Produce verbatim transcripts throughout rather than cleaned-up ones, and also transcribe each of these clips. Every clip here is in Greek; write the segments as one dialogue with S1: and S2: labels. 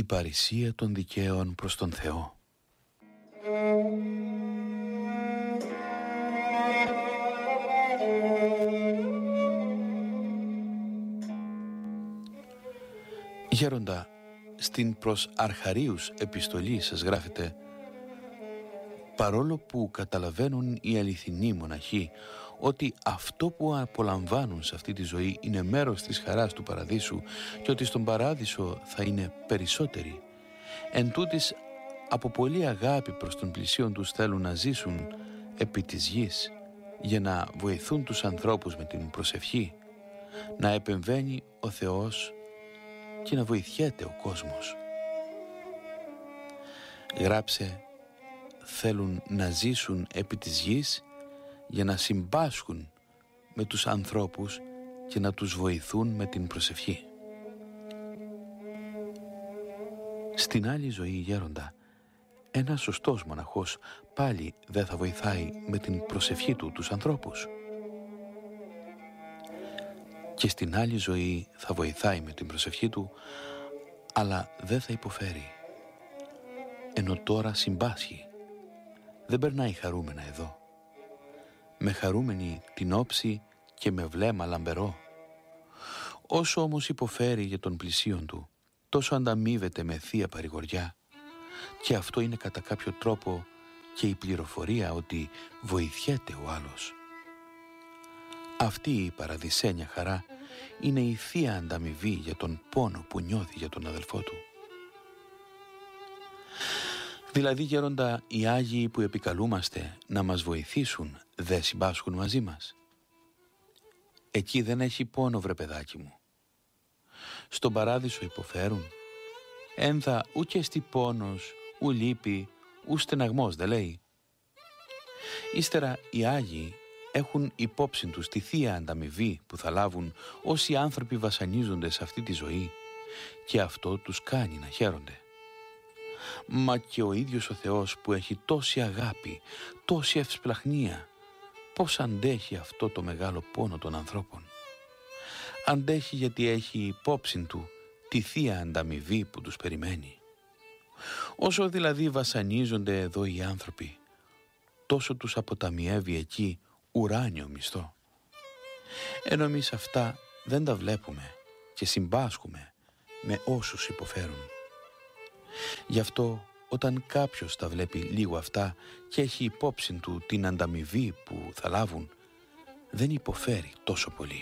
S1: παρησία των δικαίων προς τον Θεό. Γέροντα, στην προς Αρχαρίους επιστολή σας γράφετε: παρόλο που καταλαβαίνουν οι αληθινοί μοναχοί ότι αυτό που απολαμβάνουν σε αυτή τη ζωή είναι μέρος της χαράς του παραδείσου και ότι στον παράδεισο θα είναι περισσότεροι, εν τούτης από πολλή αγάπη προς τον πλησίον τους θέλουν να ζήσουν επί της γης για να βοηθούν τους ανθρώπους με την προσευχή, να επεμβαίνει ο Θεός και να βοηθιέται ο κόσμος. Γράψε, θέλουν να ζήσουν επί της γης για να συμπάσχουν με τους ανθρώπους και να τους βοηθούν με την προσευχή. Στην άλλη ζωή, γέροντα, ένας σωστός μοναχός πάλι δεν θα βοηθάει με την προσευχή του τους ανθρώπους. Και στην άλλη ζωή θα βοηθάει με την προσευχή του, αλλά δεν θα υποφέρει. Ενώ τώρα συμπάσχει, δεν περνάει χαρούμενα εδώ, με χαρούμενη την όψη και με βλέμμα λαμπερό. Όσο όμως υποφέρει για τον πλησίον του, τόσο ανταμείβεται με θεία παρηγοριά, και αυτό είναι κατά κάποιο τρόπο και η πληροφορία ότι βοηθιέται ο άλλος. Αυτή η παραδεισένια χαρά είναι η θεία ανταμοιβή για τον πόνο που νιώθει για τον αδελφό του. Δηλαδή, γέροντα, οι Άγιοι που επικαλούμαστε να μας βοηθήσουν δεν συμπάσχουν μαζί μας. Εκεί δεν έχει πόνο, βρε παιδάκι μου. Στον παράδεισο υποφέρουν. Ένθα ου και στη πόνος, ου λύπη, ου στεναγμός, δεν λέει. Ύστερα οι Άγιοι έχουν υπόψη τους τη θεία ανταμοιβή που θα λάβουν όσοι άνθρωποι βασανίζονται σε αυτή τη ζωή, και αυτό τους κάνει να χαίρονται. Μα και ο ίδιος ο Θεός που έχει τόση αγάπη, τόση ευσπλαχνία, πώς αντέχει αυτό το μεγάλο πόνο των ανθρώπων? Αντέχει γιατί έχει υπόψη του τη θεία ανταμοιβή που τους περιμένει. Όσο δηλαδή βασανίζονται εδώ οι άνθρωποι, τόσο τους αποταμιεύει εκεί ουράνιο μισθό. Ενώ εμείς αυτά δεν τα βλέπουμε και συμπάσχουμε με όσους υποφέρουν. Γι' αυτό όταν κάποιος τα βλέπει λίγο αυτά και έχει υπόψη του την ανταμοιβή που θα λάβουν, δεν υποφέρει τόσο πολύ.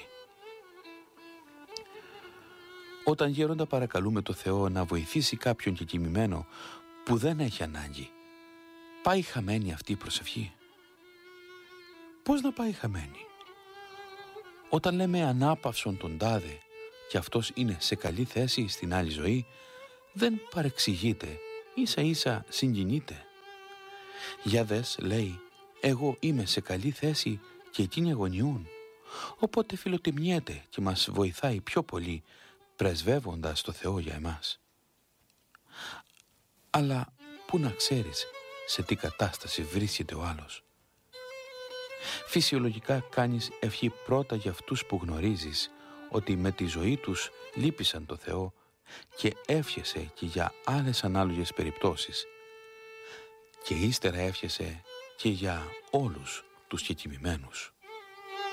S1: Όταν, γέροντα, παρακαλούμε το Θεό να βοηθήσει κάποιον κεκοιμημένο που δεν έχει ανάγκη, πάει χαμένη αυτή η προσευχή? Πώς να πάει χαμένη? Όταν λέμε ανάπαυσον τον τάδε και αυτός είναι σε καλή θέση στην άλλη ζωή, δεν παρεξηγείται, ίσα ίσα συγκινείται. Για δες, λέει, εγώ είμαι σε καλή θέση και εκείνοι αγωνιούν, οπότε φιλοτιμιέται και μας βοηθάει πιο πολύ, πρεσβεύοντας το Θεό για εμάς. Αλλά πού να ξέρεις σε τι κατάσταση βρίσκεται ο άλλος? Φυσιολογικά κάνεις ευχή πρώτα για αυτούς που γνωρίζεις ότι με τη ζωή τους λύπησαν το Θεό, και εύχεσαι και για άλλες ανάλογες περιπτώσεις, και ύστερα εύχεσαι και για όλους τους κεκοιμημένους.